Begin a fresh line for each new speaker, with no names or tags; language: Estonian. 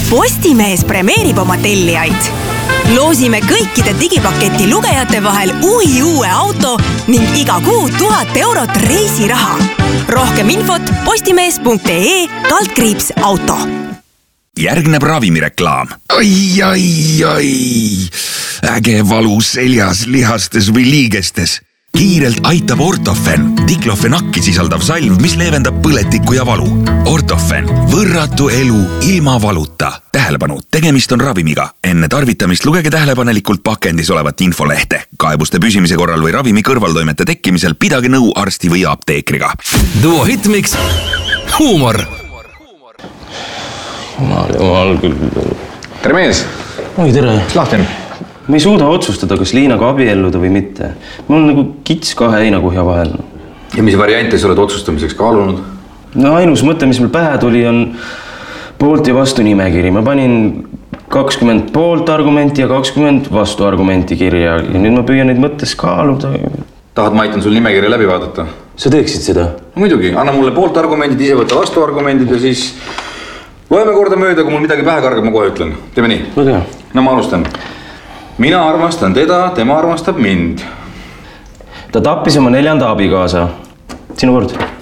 Postimees premeerib oma tellijaid. Loosime kõikide digipaketi lugejate vahel uue auto ning iga kuu 1000 eurot reisiraha. Rohkem infot postimees.ee/auto.
Järgneb ravimireklaam. Ai. Äge valu seljas, lihastes või liigestes. Kiirelt aitab Ortofen, diklofenakki sisaldav salv, mis leevendab põletikku ja valu. Ortofen, võrratu elu ilma valuta. Tähelepanu, tegemist on ravimiga. Enne tarvitamist lugege tähelepanelikult pakendis olevat infolehte. Kaebuste püsimise korral või ravimi kõrvaltoimete tekkimisel pidage nõu arsti või apteekriga.
Duo Hitmix, huumor.
Jumal küll.
Tere mees!
Oi, tere!
Mis lahti on?
Ma ei suuda otsustada, kas Liinaga abielluda või mitte. Mul on nagu kits 2 heinakuhja vahel.
Ja mis variante sa oled otsustamiseks kaalunud?
No ainus mõte, mis mul pähe tuli, on poolt ja vastu nimekiri. Ma panin 20 poolt argumenti ja 20 vastu argumenti kirja. Ja nüüd ma püüan neid mõttes kaaluda.
Tahad, ma aitan sul nimekiri läbi vaadata?
Sa teeksid seda?
No, muidugi, anna mulle poolt argumendid, ise võtta vastu argumendid ja siis loeme korda mööda, kui mul midagi pähe kargab, ma kohe ütlen. Teeme nii?
Väga.
No ma alustan. Mina armastan teda, tema armastab mind.
Ta tappis oma 4. abikaasa. Sinu kord.